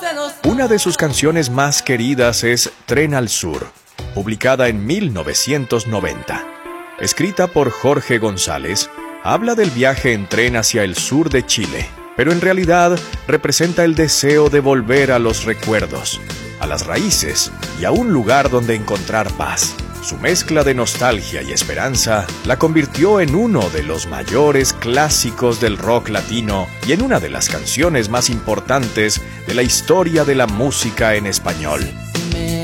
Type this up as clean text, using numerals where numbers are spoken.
Una de sus canciones más queridas es Tren al Sur, publicada en 1990. Escrita por Jorge González, habla del viaje en tren hacia el sur de Chile, pero en realidad representa el deseo de volver a los recuerdos, a las raíces y a un lugar donde encontrar paz. Su mezcla de nostalgia y esperanza la convirtió en uno de los mayores clásicos del rock latino y en una de las canciones más importantes de la historia de la música en español.